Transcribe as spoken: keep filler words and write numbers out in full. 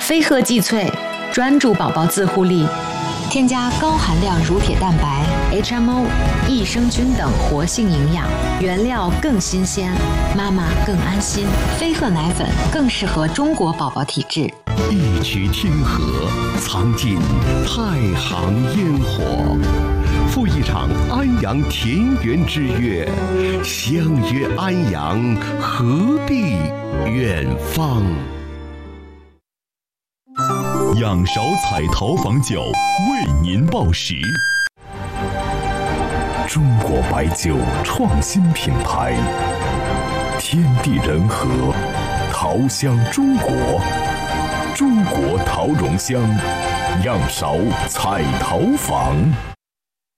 飞鹤济萃，专注宝宝自护力，添加高含量乳铁蛋白、H M O、益生菌等活性营养，原料更新鲜，妈妈更安心。飞鹤奶粉更适合中国宝宝体质。 一曲天河，藏进太行烟火，赴一场安阳田园之约，相约安阳，何必远方？ 仰韶彩陶坊酒为您报时。中国白酒创新品牌，天地人和，陶香中国，中国陶容香，仰韶彩陶坊。